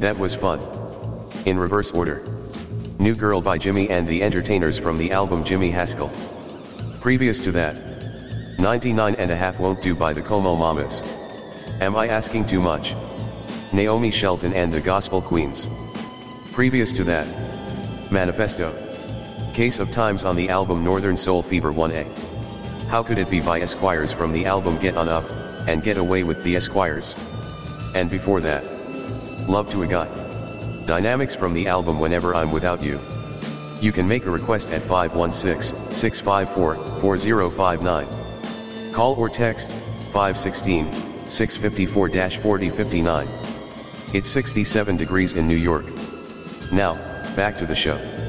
That was fun. In reverse order. New Girl by Jimmy and the Entertainers from the album Jimmy Haskell. Previous to that, 99 and a Half Won't Do by the Como Mamas. Am I Asking Too Much? Naomi Shelton and the Gospel Queens. Previous to that, Manifesto. Case of Times on the album Northern Soul Fever 1A. How Could It Be by Esquires from the album Get On Up, and Get Away with the Esquires. And before that, Love to a Guy. Dynamics from the album Whenever I'm Without You. You can make a request at 516-654-4059. Call or text 516-654-4059. It's 67 degrees in New York. Now, back to the show.